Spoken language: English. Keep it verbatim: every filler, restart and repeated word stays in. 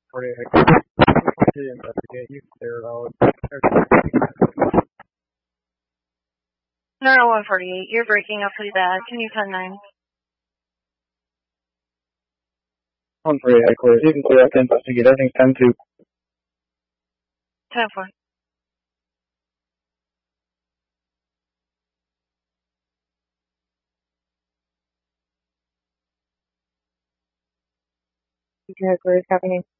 forty-eight, to investigate you clear out. Neural one forty-eight, you're breaking up pretty bad. Can you ten nine? one forty-eight, clear. You can clear out to investigate. Everything's ten two. ten four. Okay, clear. Happening.